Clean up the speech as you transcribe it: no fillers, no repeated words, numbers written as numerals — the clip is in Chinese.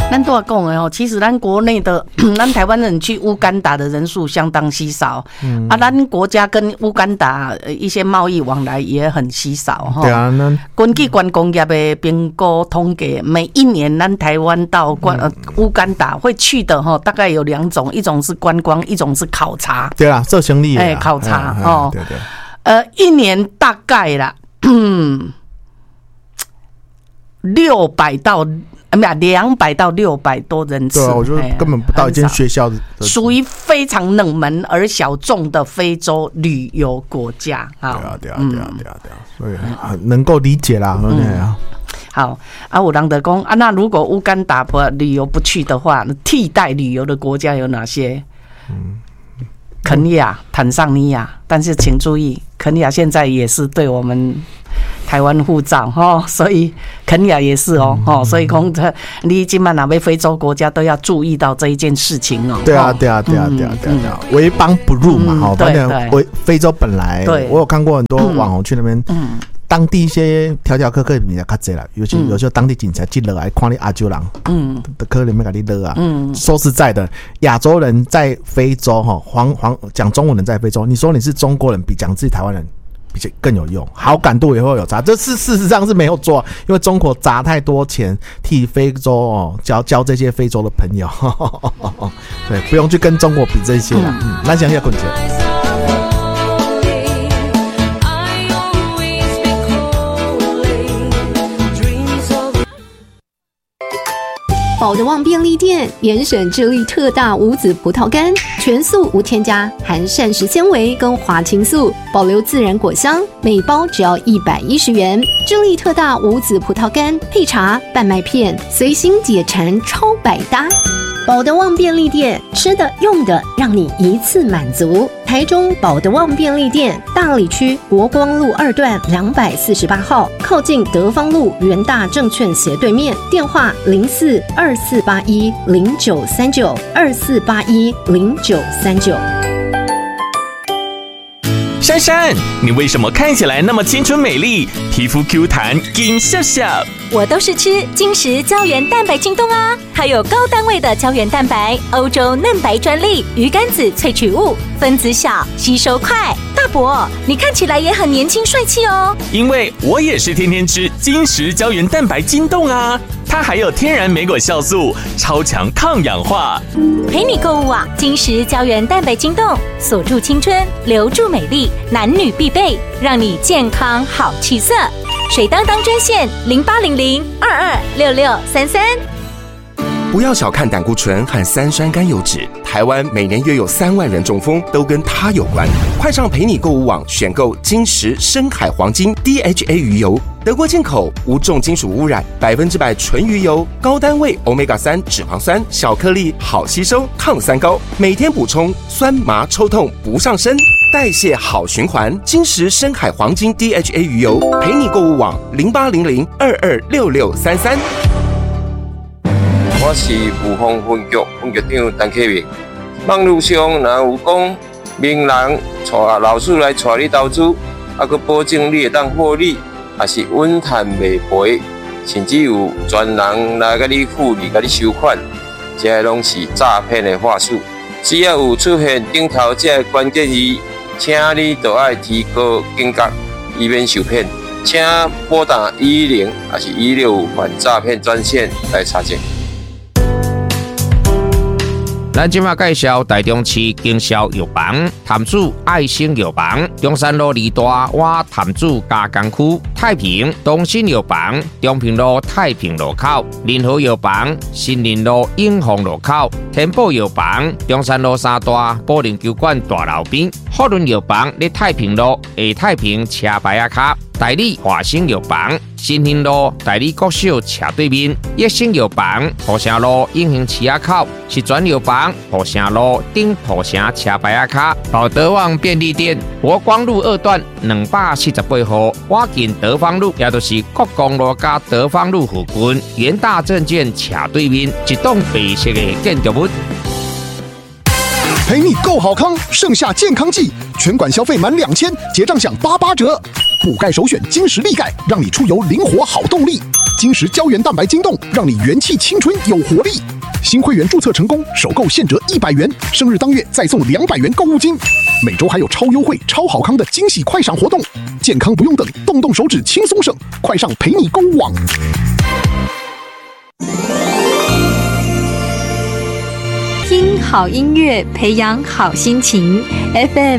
咱都要讲的哦，其实咱国内的，咱台湾人去乌干达的人数相当稀少，咱国家跟乌干达一些贸易往来也很稀少哈。对啊，根据观光业的评估统计，每一年咱台湾到乌干达会去的哈，大概有2种，一种是观光，一种是考察。 对啦，做生意啦， 考察哦。 对对。 一年大概啦，200到600多人次。 对啊，我觉得根本不到一间学校的， 属于非常冷门而小众的非洲旅游国家。 对啊，所以很能够理解啦。 好啊，有人就讲啊，那如果乌干达旅游不去的话，替代旅游的国家有哪些？肯亚、坦桑尼亚，但是请注意，肯亚现在也是对我们台湾护照哈，所以肯亚也是哦，所以讲你今晚哪位非洲国家都要注意到这一件事情哦。 对啊，为邦不入嘛，好，反正非洲本来我有看过很多网红去那边，当地一些条条客客比较较济啦，有时候当地警察进来看你亚洲人，可能没给你勒啊。说实在的，亚洲人在非洲哈，讲中文人在非洲，你说你是中国人，比讲自己台湾人比较更有用，好感度也会有差。这是事实上是没有做，因为中国砸太多钱替非洲交这些非洲的朋友，对，不用去跟中国比这些啦。那想一下，滚姐。 宝德旺便利店严选智利特大无籽葡萄干，全素无添加，含膳食纤维跟花青素，保留自然果香，每包只要110元。智利特大无籽葡萄干配茶、半麦片，随心解馋，超百搭。宝德旺便利店，吃的用的让你一次满足。台中宝德旺便利店，大里区国光路2段248号，靠近德芳路元大证券斜对面，电话042481093924810939。 珊珊，你为什么看起来那么青春美丽，皮肤 Q 弹金笑笑？ 我都是吃金石胶原蛋白晶冻啊，还有高单位的胶原蛋白，欧洲嫩白专利鱼肝子萃取物，分子小，吸收快。大伯，你看起来也很年轻帅气哦。 因为我也是天天吃金石胶原蛋白晶冻啊，它还有天然莓果酵素，超强抗氧化。 陪你购物啊，金石胶原蛋白晶冻，锁住青春，留住美丽，男女必备，让你健康好气色。水当当专线0800226633。 不要小看胆固醇和3酸甘油酯，台湾每年约有3万人中风，都跟它有关。快上陪你购物网选购金石深海黄金 DHA 鱼油，德国进口，无重金属污染，100%纯鱼油，高单位 Omega-3 脂肪酸，小颗粒，好吸收，抗三高，每天补充，酸麻抽痛不上身，代谢好循环。金石深海黄金 DHA 鱼油，陪你购物网0800226633。 我是武丰分局分局长陈启明。网络上若有讲名人带老师来带你投资，还佫保证你会当获利，也是稳赚袂赔，甚至有专人来甲你复利、甲你收款，这些拢是诈骗的话术。只要有出现顶头这个关键字，请你就要提高警觉，以免受骗。请拨打110还是165反诈骗专线来查证。 咱今麦介绍台中市经销药房潭子爱心药房，中山路2大湾潭子加工区，太平东新药房，中平路太平路口，联合药房新林路永丰路口，天宝药房中山路3大保龄球馆大楼边，福伦药房在太平路下太平车牌卡，代理华兴药房新兴路代理国小斜对面，益生药房浦城路永兴市口，是转药房浦城路顶浦城车牌卡，宝德旺便利店国光路2段248号，挖近德芳路，也就是国光路加德芳路附近，元大证券斜对面，一栋白色的建筑物。 陪你购好康，盛夏健康季，全馆消费满2000，结账享88折。补钙首选金石力钙，让你出游灵活好动力。 金石胶原蛋白晶冻，让你元气青春有活力。新会员注册成功，首购现折100元，生日当月再送200元购物金。每周还有超优惠、超好康的惊喜快闪活动，健康不用等，动动手指轻松省，快上陪你购物网。 听好音乐，培养好心情。FM